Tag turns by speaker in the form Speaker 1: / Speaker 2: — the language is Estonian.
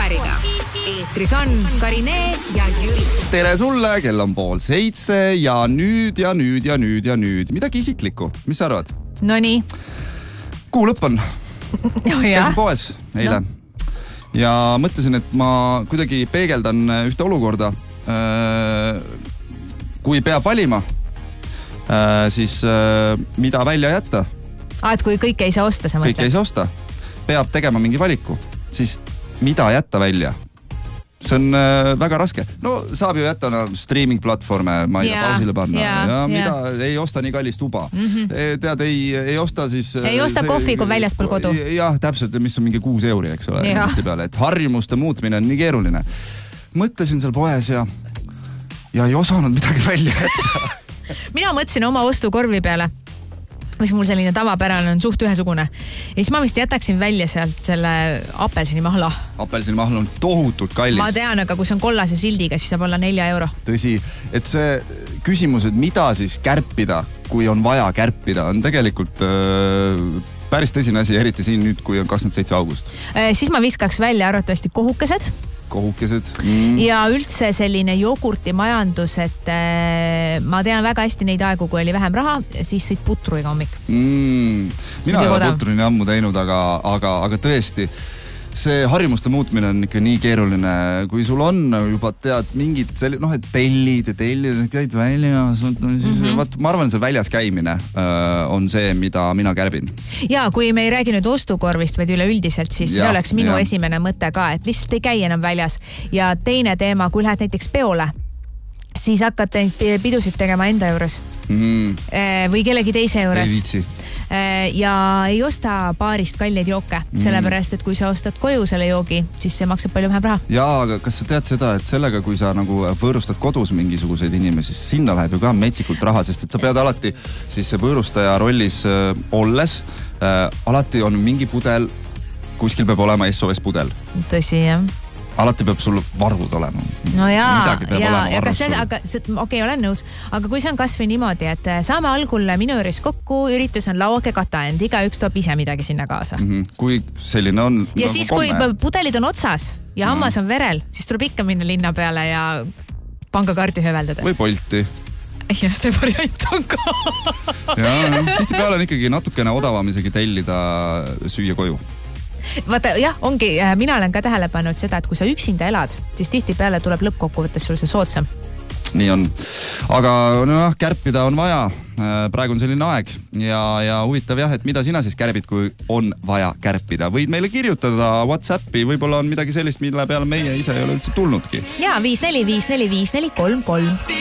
Speaker 1: Kuveriga. Eetris on Karine ja Jüri.
Speaker 2: Tere sulle, kell on 6:30 ja nüüd. Midagi isiklikku, mis sa arvad?
Speaker 1: Nonii.
Speaker 2: Kuu lõpp on. Käisin poes eile. Ja mõtlesin, et ma kuidagi peegeldan ühte olukorda. Kui peab valima, siis mida välja jätta?
Speaker 1: Et kui kõike ei saa osta, sa mõtled?
Speaker 2: Kõike ei saa osta. Peab tegema mingi valiku. Siis mida jätta välja? See on väga raske. No saab ju jätta streaming platvorme, ma ei tea, pausile panna. Ja mida ei osta nii kallist tuba. Tead, ei osta siis...
Speaker 1: Ei osta kohvi, kui väljaspool kodu.
Speaker 2: Jah, täpselt, mis on mingi 6 €, eks ole. Et harjumuste muutmine on nii keeruline. Mõtlesin seal poes ja ei osanud midagi välja jätta.
Speaker 1: Mina mõtlesin oma ostukorvi peale, mis mul selline tavapärane on suht ühesugune. Ja siis ma vist jätaksin välja sealt selle apelsinimahla.
Speaker 2: Apelsinimahla on tohutult kallis.
Speaker 1: Ma tean, aga kui see on kollase sildiga, siis saab olla 4 €.
Speaker 2: Tõsi, et see küsimus, et mida siis kärpida, kui on vaja kärpida, on tegelikult päris tõsine asi, eriti siin nüüd, kui on 27 august.
Speaker 1: Siis ma viskaks välja arvatavasti kohukesed. Ja üldse selline jogurti majandus, et ma tean väga hästi neid aegu, kui oli vähem raha, siis sõid putru iga hommik.
Speaker 2: Mina ei ole putru nii ammu teinud, aga tõesti, see harjumuste muutmine on ikka nii keeruline. Kui sul on juba tead mingid et tellid, käid välja, siis ma arvan, see väljas käimine on see, mida mina kärbin. Ja
Speaker 1: kui me ei räägi nüüd ostukorvist, vaid üleüldiselt, siis see oleks minu esimene mõte ka, et lihtsalt ei käi enam väljas. Ja teine teema, kui lähed näiteks peole, siis hakkad pidusid tegema enda juures. Või kellegi teise juures.
Speaker 2: Ei viitsi.
Speaker 1: Ja ei osta baarist kalleid jooke, sellepärast, et kui sa ostad koju selle joogi, siis see maksab palju vähem raha.
Speaker 2: Jaa, aga kas sa tead seda, et sellega, kui sa nagu võõrustad kodus mingisuguseid inimesi, siis sinna läheb ju ka metsikult raha, sest et sa pead alati siis võõrustaja rollis olles, alati on mingi pudel, kuskil peab olema SOS pudel.
Speaker 1: Tõsi, jah.
Speaker 2: Alati peab sul varud olema.
Speaker 1: No jaa, okei, olen nõus. Aga kui see on kas või niimoodi, et saame algul minu juures kokku, üritus on lauake kataend, iga üks toob ise midagi sinna kaasa.
Speaker 2: Kui selline on...
Speaker 1: Ja siis, kui pudelid on otsas ja hammas on verel, siis tuleb ikka minna linna peale ja pangakaardi hööveldada.
Speaker 2: Või Bolti.
Speaker 1: Ja see variant on ka.
Speaker 2: Tihti peale on ikkagi natukene odavam isegi tellida süüa koju.
Speaker 1: Vaata, jah, ongi, mina olen ka tähele pannud seda, et kui sa üksinda elad, siis tihti peale tuleb lõppkokkuvõttes sul see soodsam.
Speaker 2: Nii on. Aga kärpida on vaja. Praegu on selline aeg ja huvitav jah, et mida sina siis kärbid, kui on vaja kärpida. Võid meile kirjutada WhatsAppi, võib-olla on midagi sellist, mille peale meie ise ei ole üldse tulnudki.
Speaker 1: Ja 54545433.